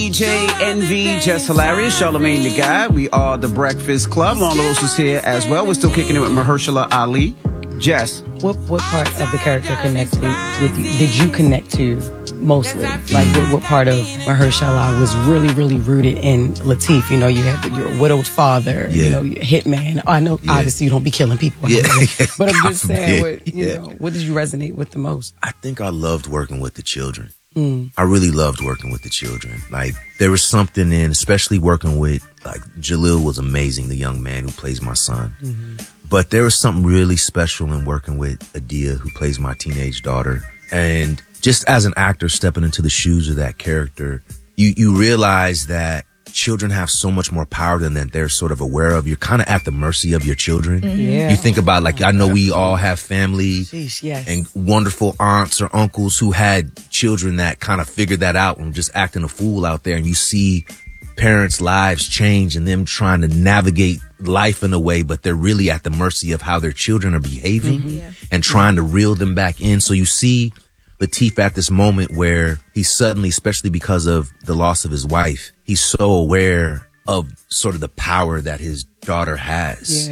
DJ Envy, Just Hilarious, Charlamagne the Guy. We are the Breakfast Club. Lon LaRosa is here as well. We're still kicking it with Mahershala Ali. Jess. What part of the character connects with you? Did you connect to mostly? Like what part of Mahershala was really, really rooted in Lateef? You know, you have your widowed father, you know, your hitman. I know obviously you don't be killing people. But I'm just saying, what did you resonate with the most? I think I loved working with the children. I really loved working with the children. Like, there was something in, especially working with, like, Jalil was amazing, the young man who plays my son. But there was something really special in working with Adia, who plays my teenage daughter. And just as an actor stepping into the shoes of that character, you realize that children have so much more power than that they're sort of aware of. You're kind of at the mercy of your children. You think about, like, I know we all have family and wonderful aunts or uncles who had children that kind of figured that out and just acting a fool out there. And you see parents' lives change and them trying to navigate life in a way, but they're really at the mercy of how their children are behaving and trying to reel them back in. So you see Lateef at this moment where he's suddenly, especially because of the loss of his wife, he's so aware of sort of the power that his daughter has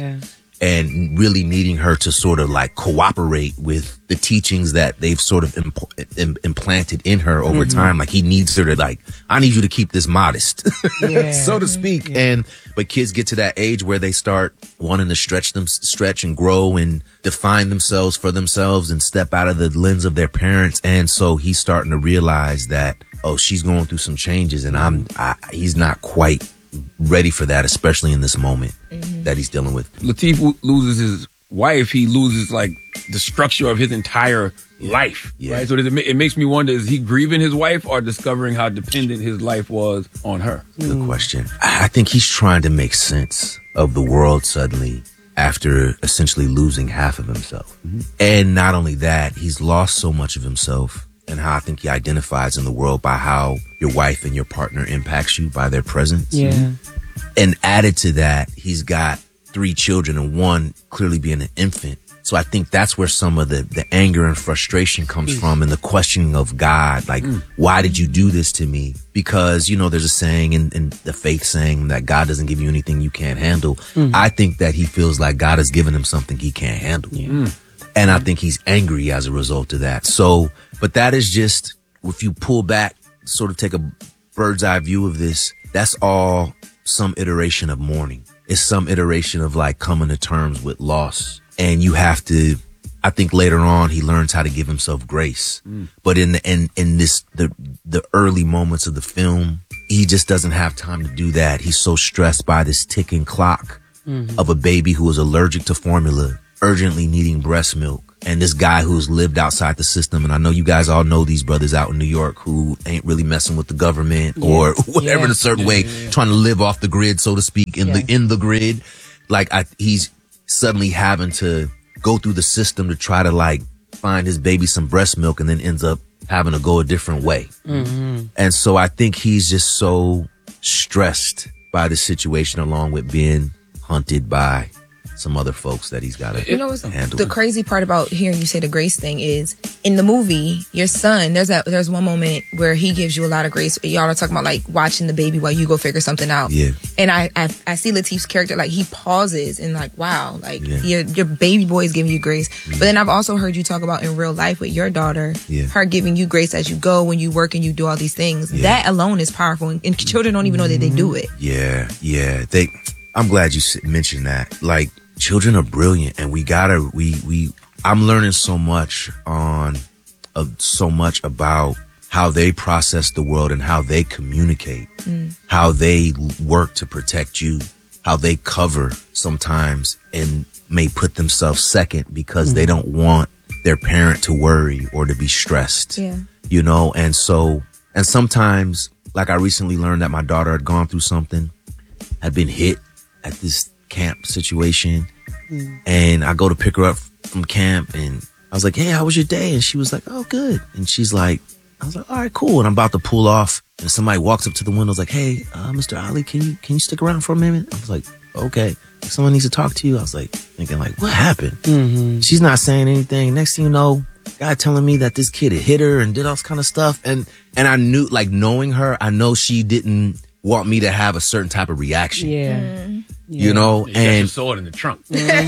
and really needing her to sort of like cooperate with the teachings that they've sort of implanted in her over time. Like, he needs her to, like, I need you to keep this modest, so to speak. But kids get to that age where they start wanting to stretch and grow and define themselves for themselves and step out of the lens of their parents. And so he's starting to realize that, oh, she's going through some changes and he's not quite ready for that, especially in this moment that he's dealing with. Lateef loses his wife. He loses, like, the structure of his entire life. Right? So it makes me wonder, is he grieving his wife or discovering how dependent his life was on her? Good question. I think he's trying to make sense of the world suddenly after essentially losing half of himself. And not only that, he's lost so much of himself, and how I think he identifies in the world by how your wife and your partner impacts you by their presence. And added to that, he's got 3 children and one clearly being an infant. So I think that's where some of the anger and frustration comes from, and the questioning of God. Like, why did you do this to me? Because, you know, there's a saying in the faith saying that God doesn't give you anything you can't handle. I think that he feels like God has given him something he can't handle. And I think he's angry as a result of that. So, but that is just, if you pull back, sort of take a bird's eye view of this, that's all some iteration of mourning. It's some iteration of, like, coming to terms with loss. And you have to, I think later on he learns how to give himself grace. But in the early moments of the film, he just doesn't have time to do that. He's so stressed by this ticking clock of a baby who is allergic to formula, urgently needing breast milk, and this guy who's lived outside the system. And I know you guys all know these brothers out in New York who ain't really messing with the government or whatever in a certain way, trying to live off the grid, so to speak, in the grid. Like, he's suddenly having to go through the system to try to, like, find his baby some breast milk, and then ends up having to go a different way. And so I think he's just so stressed by the situation, along with being hunted by some other folks that he's got to handle. The crazy part about hearing you say the grace thing is, in the movie, your son, there's one moment where he gives you a lot of grace. Y'all are talking about, like, watching the baby while you go figure something out. And I see Lateef's character, like, he pauses and, like, wow, like, your baby boy is giving you grace. But then I've also heard you talk about in real life with your daughter, her giving you grace as you go, when you work and you do all these things. That alone is powerful, and children don't even know that they do it. I'm glad you mentioned that. Like, children are brilliant, and I'm learning so much about how they process the world and how they communicate, how they work to protect you, how they cover sometimes and may put themselves second because they don't want their parent to worry or to be stressed, you know? And sometimes, like, I recently learned that my daughter had gone through something, had been hit at this camp situation. And I go to pick her up from camp, and I was like, hey, how was your day? And she was like, oh, good. And she's like, I was like, all right, cool. And I'm about to pull off, and somebody walks up to the window, like, hey, Mr. Ali, can you stick around for a minute? I was like, okay. Someone needs to talk to you. I was like, thinking, like, what happened? She's not saying anything. Next thing you know, guy telling me that this kid had hit her and did all this kind of stuff. And I knew, like, knowing her, I know she didn't want me to have a certain type of reaction. Yeah. You know, You and saw it in the trunk.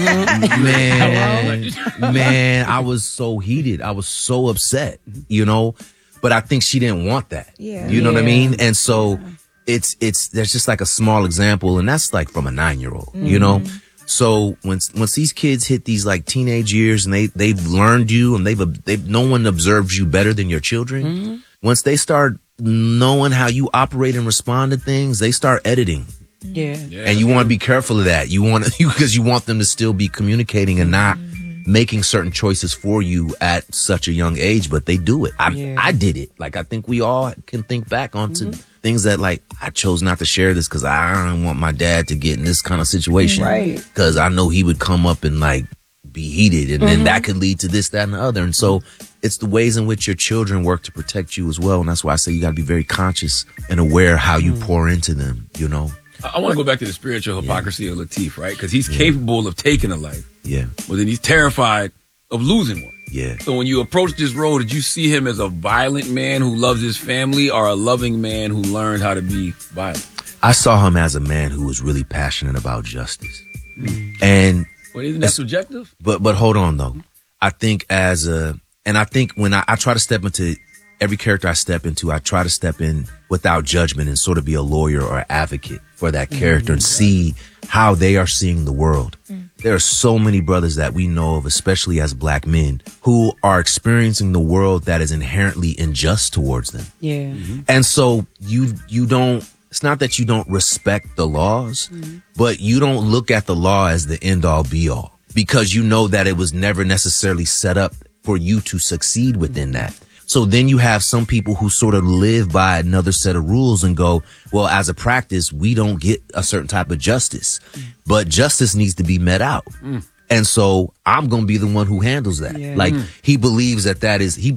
man, I was so heated. I was so upset, you know, but I think she didn't want that. Yeah. You know what I mean? And so there's just like a small example, and that's like from a 9-year-old, you know? So once these kids hit these like teenage years and they've learned you and they've no one observes you better than your children. Once they start knowing how you operate and respond to things, they start editing. Yeah. And you want to be careful of that. You want to, because you want them to still be communicating and not making certain choices for you at such a young age, but they do it. I did it. Like, I think we all can think back onto things that, like, I chose not to share this because I don't want my dad to get in this kind of situation. Right. Because I know he would come up and, like, be heated, and then that could lead to this, that, and the other. And so it's the ways in which your children work to protect you as well. And that's why I say you got to be very conscious and aware how you pour into them, you know? I want to go back to the spiritual hypocrisy of Lateef, right? Because he's capable of taking a life. Yeah. But then he's terrified of losing one. Yeah. So when you approach this role, did you see him as a violent man who loves his family or a loving man who learned how to be violent? I saw him as a man who was really passionate about justice. And Well, isn't that subjective? But hold on though. I think and I think when I try to step into every character I step into, I try to step in without judgment and sort of be a lawyer or advocate for that character and see how they are seeing the world. There are so many brothers that we know of, especially as black men, who are experiencing the world that is inherently unjust towards them. Yeah. And so you don't, it's not that you don't respect the laws, but you don't look at the law as the end all be all, because you know that it was never necessarily set up for you to succeed within that. So then you have some people who sort of live by another set of rules and go, well, as a practice, we don't get a certain type of justice, but justice needs to be met out. And so I'm going to be the one who handles that. Yeah. Like he believes that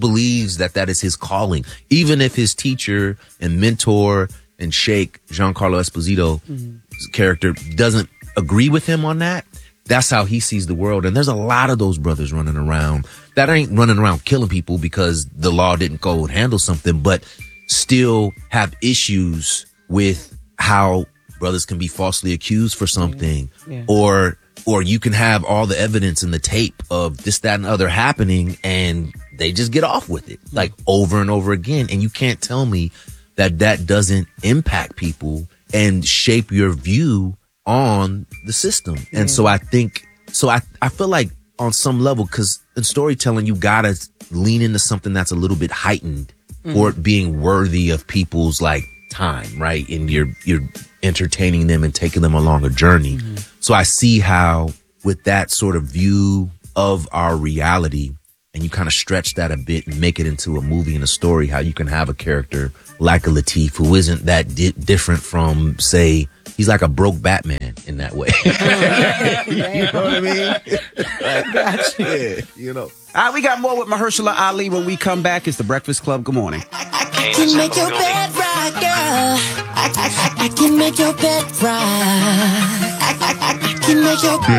is his calling, even if his teacher and mentor and Sheikh Giancarlo Esposito's character doesn't agree with him on that. That's how he sees the world. And there's a lot of those brothers running around that ain't running around killing people because the law didn't go and handle something, but still have issues with how brothers can be falsely accused for something, or you can have all the evidence in the tape of this, that, and other happening, and they just get off with it like over and over again. And you can't tell me that doesn't impact people and shape your view on the system. And so I feel like on some level, because in storytelling, you gotta lean into something that's a little bit heightened for it being worthy of people's like time, right? And you're entertaining them and taking them along a journey. So I see how with that sort of view of our reality, and you kind of stretch that a bit and make it into a movie and a story, how you can have a character like a Lateef who isn't that different from, say, he's like a broke Batman in that way. You know what I mean? Gotcha. Yeah, you know. All right, we got more with Mahershala Ali when we come back. It's The Breakfast Club. Good morning. I can make your bed right, girl. I can make your bed right. I can make your